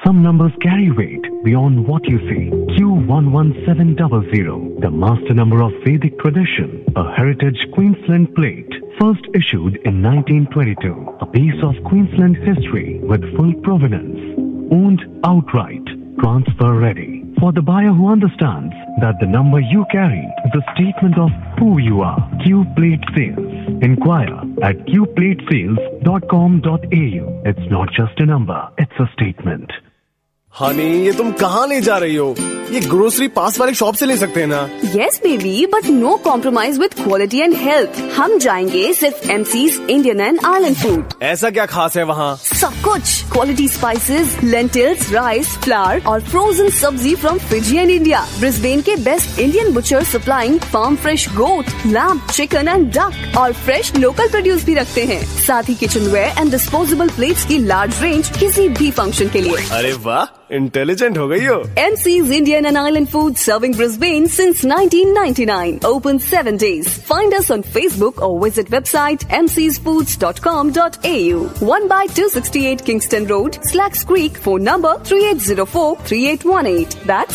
Some numbers carry weight beyond what you see. Q11700, the master number of Vedic tradition, a heritage Queensland plate, first issued in 1922. A piece of Queensland history with full provenance. Owned outright, transfer ready. For the buyer who understands that the number you carry is a statement of who you are. Q Plate Sales. Inquire at qplatesales.com.au. It's not just a number, it's a statement. Honey, ये तुम कहाँ ले जा रही हो? ये grocery पास वाले shop से ले सकते हैं ना? Yes baby, but no compromise with quality and health. हम जाएंगे सिर्फ MC's Indian and Island Food. ऐसा क्या खास है वहाँ? सब कुछ quality spices, lentils, rice, flower और फ्रोजन सब्जी from Fiji and India. Brisbane के best Indian butcher supplying farm fresh goat, lamb, chicken and duck और फ्रेश लोकल प्रोड्यूस भी रखते हैं. साथ ही किचनवेयर एंड डिस्पोजेबल प्लेट्स की लार्ज रेंज किसी भी फंक्शन के लिए. अरे वाह, इंटेलिजेंट हो गई हो. MC's Indian and Island Food serving Brisbane since 1999. Open 7 days. Find us on Facebook or visit website mcsfoods.com.au. 1/268 Kingston Road, Slacks Creek. Phone number 3804-3818. That's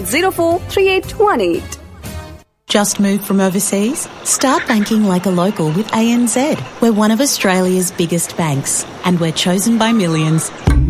3804-3818. Just moved from overseas? Start banking like a local with ANZ. We're one of Australia's biggest banks and we're chosen by millions.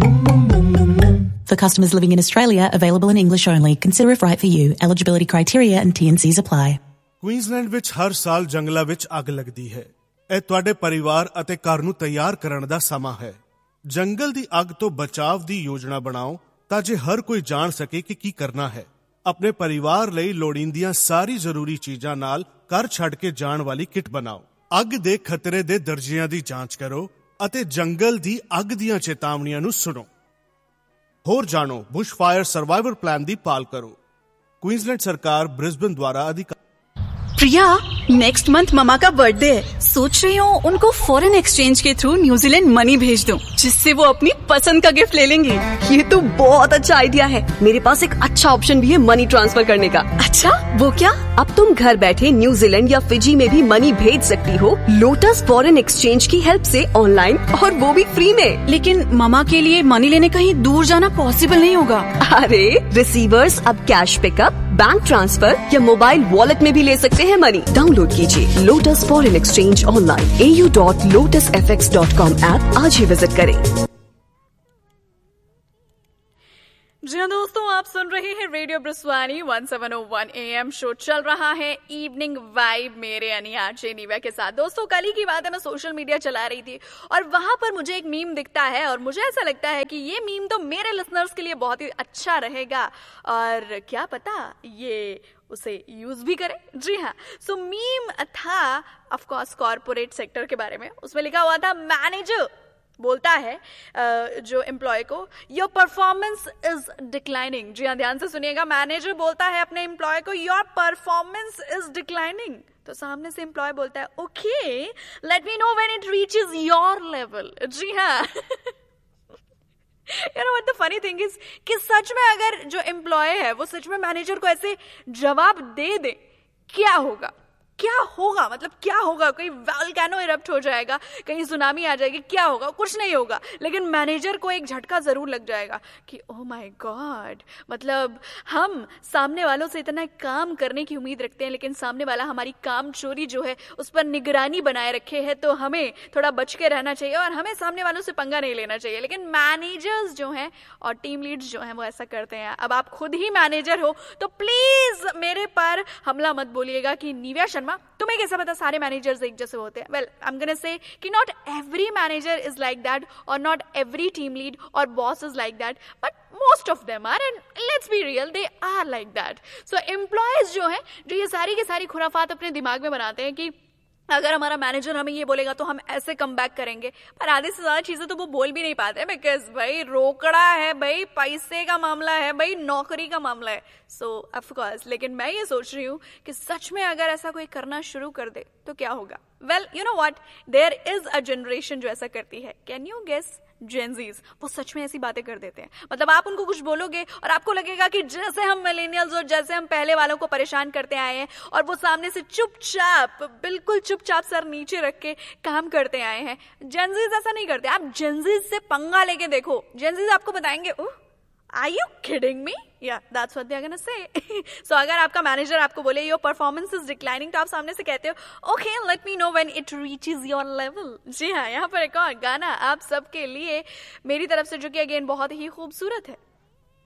For customers living in Australia, available in English only. Consider if right for you. Eligibility criteria and T&Cs apply. Queensland ਵਿੱਚ ਹਰ ਸਾਲ ਜੰਗਲਾਂ ਵਿੱਚ ਅੱਗ ਲੱਗਦੀ ਹੈ। ਇਹ ਤੁਹਾਡੇ ਪਰਿਵਾਰ ਅਤੇ ਘਰ ਨੂੰ ਤਿਆਰ ਕਰਨ ਦਾ ਸਮਾਂ ਹੈ। ਜੰਗਲ ਦੀ ਅੱਗ ਤੋਂ ਬਚਾਅ ਦੀ ਯੋਜਨਾ ਬਣਾਓ ਤਾਂ ਜੇ ਹਰ ਕੋਈ ਜਾਣ ਸਕੇ ਕਿ ਕੀ ਕਰਨਾ ਹੈ। ਆਪਣੇ ਪਰਿਵਾਰ ਲਈ ਲੋੜੀਂਦੀਆਂ ਸਾਰੀ ਜ਼ਰੂਰੀ ਚੀਜ਼ਾਂ ਨਾਲ ਘਰ ਛੱਡ ਕੇ ਜਾਣ ਵਾਲੀ ਕਿੱਟ ਬਣਾਓ। ਅੱਗ ਦੇ ਖਤਰੇ ਦੇ ਦਰਜਿਆਂ ਦੀ ਜਾਂਚ ਕਰੋ ਅਤੇ ਜੰਗਲ ਦੀ ਅੱਗ ਦੀਆਂ ਚੇਤਾਵਨੀਆਂ ਨੂੰ ਸੁਣੋ। ਹੋਰ ਜਾਣੋ बुश फायर सर्वाइवल प्लान ਦੀ पाल करो। क्वींसलैंड सरकार ब्रिस्बेन द्वारा अधिकार। प्रिया, नेक्स्ट मंथ ममा का बर्थडे है। सोच रही हूँ उनको फॉरेन एक्सचेंज के थ्रू न्यूजीलैंड मनी भेज दूँ, जिससे वो अपनी पसंद का गिफ्ट ले लेंगे। ये तो बहुत अच्छा आइडिया है। मेरे पास एक अच्छा ऑप्शन भी है मनी ट्रांसफर करने का। अच्छा, वो क्या? अब तुम घर बैठे न्यूजीलैंड या फिजी में भी मनी भेज सकती हो लोटस फॉरेन एक्सचेंज की हेल्प से ऑनलाइन, और वो भी फ्री में। लेकिन ममा के लिए मनी लेने कहीं दूर जाना पॉसिबल नहीं होगा। अरे रिसीवर्स अब कैश पिकअप, बैंक ट्रांसफर या मोबाइल वॉलेट में भी ले सकते हैं मनी। डाउनलोड कीजिए lotus foreign exchange online au.lotusfx.com app आज ही विजिट करें। जी हाँ दोस्तों, आप सुन रहे हैं रेडियो ब्रिस्वानी 1701 AM। शो चल रहा है इवनिंग वाइब मेरे अनियाचे नीवा के साथ। दोस्तों, कल ही की बात है, मैं सोशल मीडिया चला रही थी और वहां पर मुझे एक मीम दिखता है और मुझे ऐसा लगता है कि ये मीम तो मेरे लिसनर्स के लिए बहुत ही अच्छा रहेगा और क्या पता ये उसे यूज भी करें। जी हाँ, सो मीम था ऑफ कोर्स कॉर्पोरेट सेक्टर के बारे में। उसमें लिखा हुआ था, मैनेजर बोलता है जो एम्प्लॉय को, योर परफॉर्मेंस इज डिक्लाइनिंग। जी हाँ, ध्यान से सुनिएगा। मैनेजर बोलता है अपने एम्प्लॉय को, योर परफॉर्मेंस इज डिक्लाइनिंग। तो सामने से एम्प्लॉय बोलता है, okay let me know when it reaches your level. जी हाँ You know what the funny thing is कि सच में अगर जो एम्प्लॉय है वो सच में मैनेजर को ऐसे जवाब दे दे, क्या होगा? क्या होगा? मतलब क्या होगा? कोई वोल्केनो इरप्ट हो जाएगा, कहीं सुनामी आ जाएगी, क्या होगा? कुछ नहीं होगा। लेकिन मैनेजर को एक झटका जरूर लग जाएगा कि ओह माय गॉड, मतलब हम सामने वालों से इतना काम करने की उम्मीद रखते हैं, लेकिन सामने वाला हमारी काम चोरी जो है उस पर निगरानी बनाए रखे है, तो हमें थोड़ा बच के रहना चाहिए और हमें सामने वालों से पंगा नहीं लेना चाहिए। लेकिन मैनेजर्स जो हैं और टीम लीड्स जो हैं वो ऐसा करते हैं। अब आप खुद ही मैनेजर हो तो प्लीज मेरे पर हमला मत बोलिएगा कि निव्या शर्मा तुम्हें कैसा पता सारे मैनेजर्स एक जैसे होते हैं। Well, I am gonna say कि not every manager is like that और नॉट एवरी टीम लीड और boss is like that, but most of them are, and let's be real, they are like that. So employees जो है, जो ये सारी की सारी खुराफात अपने दिमाग में बनाते हैं कि अगर हमारा मैनेजर हमें ये बोलेगा तो हम ऐसे कम बैक करेंगे, पर आधी से ज्यादा चीजें तो वो बोल भी नहीं पाते, बिकॉज भाई रोकड़ा है, भाई पैसे का मामला है, भाई नौकरी का मामला है। सो ऑफ कोर्स, लेकिन मैं ये सोच रही हूँ कि सच में अगर ऐसा कोई करना शुरू कर दे तो क्या होगा। Well, you know what, there is a generation जो ऐसा करती है। Can you guess? जेनजीज। वो सच में ऐसी बातें कर देते हैं। मतलब आप उनको कुछ बोलोगे और आपको लगेगा कि जैसे हम मिलेनियल्स और जैसे हम पहले वालों को परेशान करते आए हैं और वो सामने से चुपचाप, बिल्कुल चुपचाप सर नीचे रख के काम करते आए हैं। जेनजीज ऐसा नहीं करते। आप जेनजीज से पंगा लेके देखो, जेनजीज आपको बताएंगे, ओह Are you kidding me? Yeah, that's what they're gonna say. So अगर आपका मैनेजर आपको बोले your performance is declining, तो आप सामने से कहते हो okay, let me know when it reaches your level. जी हाँ, यहाँ पर एक और गाना आप सबके लिए मेरी तरफ से, जो कि अगेन बहुत ही खूबसूरत है.